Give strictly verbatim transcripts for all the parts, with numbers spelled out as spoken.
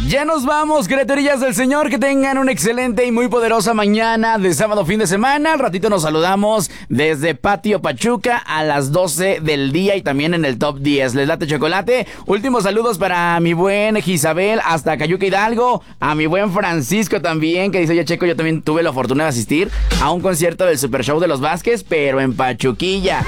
Ya nos vamos, criaturillas del Señor. Que tengan una excelente y muy poderosa mañana de sábado fin de semana. Al ratito nos saludamos desde Patio Pachuca a las doce del día y también en el top diez. Les late chocolate. Últimos saludos para mi buen Isabel hasta Cayuca Hidalgo. A mi buen Francisco también, que dice: oye, Checo, yo también tuve la fortuna de asistir a un concierto del Super Show de los Vázquez, pero en Pachuquilla.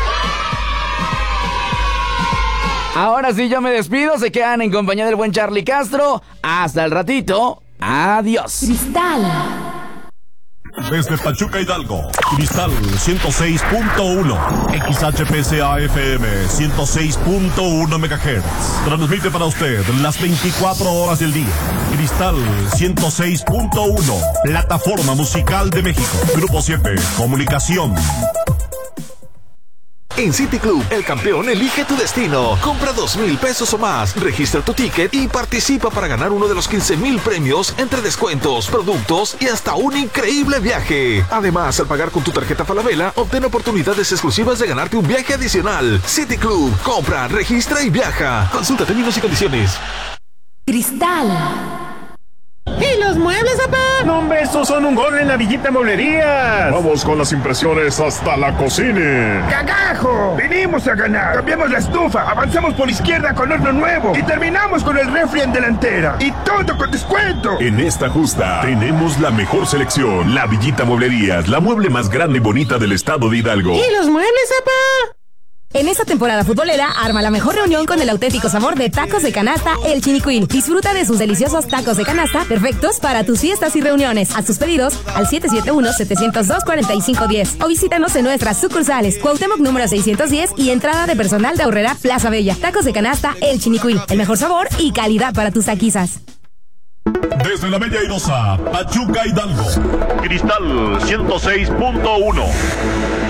Ahora sí, yo me despido. Se quedan en compañía del buen Charlie Castro. Hasta el ratito. Adiós. Cristal. Desde Pachuca Hidalgo, Cristal ciento seis punto uno, X H P C A F M ciento seis punto uno megahertz. Transmite para usted las veinticuatro horas del día. Cristal ciento seis punto uno, plataforma musical de México. Grupo siete, comunicación. En City Club, el campeón elige tu destino. Compra dos mil pesos o más, registra tu ticket y participa para ganar uno de los quince mil premios entre descuentos, productos y hasta un increíble viaje. Además, al pagar con tu tarjeta Falabella, obtén oportunidades exclusivas de ganarte un viaje adicional. City Club, compra, registra y viaja. Consulta términos y condiciones. Cristal. ¿Y los muebles, papá? No, hombre, estos son un gol en la Villita Mueblerías. Vamos con las impresiones hasta la cocina. ¡Cagajo! Venimos a ganar. Cambiamos la estufa, avanzamos por izquierda con horno nuevo y terminamos con el refri en delantera. Y todo con descuento. En esta justa tenemos la mejor selección. La Villita Mueblerías, la mueble más grande y bonita del estado de Hidalgo. ¿Y los muebles, papá? En esta temporada futbolera, arma la mejor reunión con el auténtico sabor de tacos de canasta El Chinicuil. Disfruta de sus deliciosos tacos de canasta, perfectos para tus fiestas y reuniones. Haz tus pedidos al siete siete uno, siete cero dos, cuatro cinco uno cero o visítanos en nuestras sucursales Cuauhtémoc número seiscientos diez y entrada de personal de Aurrera Plaza Bella. Tacos de canasta El Chinicuil, el mejor sabor y calidad para tus taquizas. Desde la Bella Airosa, Pachuca Hidalgo, Cristal ciento seis punto uno.